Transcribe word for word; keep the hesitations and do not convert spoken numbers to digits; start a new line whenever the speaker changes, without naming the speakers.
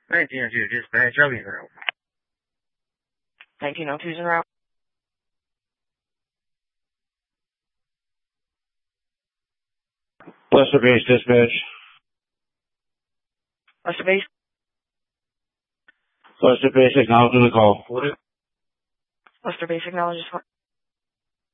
nineteen oh two, dispatch, I'll be there.
nineteen oh two's en route.
Lester Base, dispatch.
Lester Base.
Lester Base, acknowledging the call.
Lester Base acknowledges